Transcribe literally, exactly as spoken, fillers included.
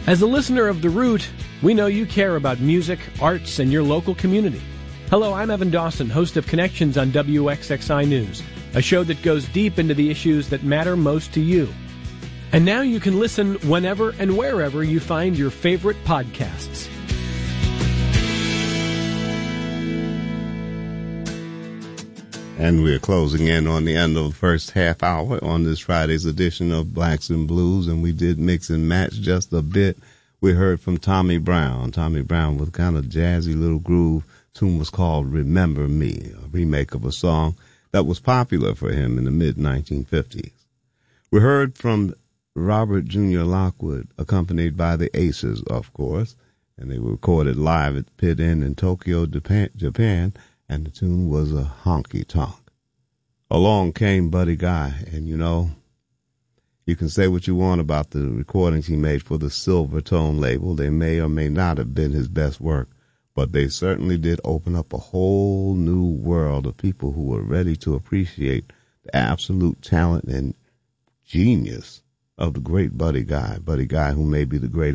As a listener of The Root, we know you care about music, arts, and your local community. Hello, I'm Evan Dawson, host of Connections on W X X I News, a show that goes deep into the issues that matter most to you. And now you can listen whenever and wherever you find your favorite podcasts. And we're closing in on the end of the first half hour on this Friday's edition of Blacks and Blues, and we did mix and match just a bit. We heard from Tommy Brown. Tommy Brown with kind of jazzy little groove. Tune was called Remember Me, a remake of a song that was popular for him in the mid nineteen fifties. We heard from Robert Junior Lockwood, accompanied by the Aces, of course, and they were recorded live at Pit Inn in Tokyo, Japan, and the tune was a honky-tonk. Along came Buddy Guy, and you know, you can say what you want about the recordings he made for the Silvertone label. They may or may not have been his best work, but they certainly did open up a whole new world of people who were ready to appreciate the absolute talent and genius of the great Buddy Guy. Buddy Guy, who may be the greatest